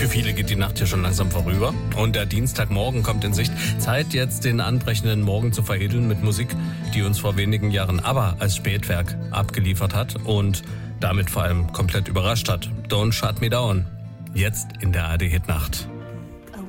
Für viele geht die Nacht hier schon langsam vorüber und der Dienstagmorgen kommt in Sicht. Zeit jetzt den anbrechenden Morgen zu veredeln mit Musik, die uns vor wenigen Jahren ABBA als Spätwerk abgeliefert hat und damit vor allem komplett überrascht hat. Don't Shut Me Down. Jetzt in der ARD Hitnacht.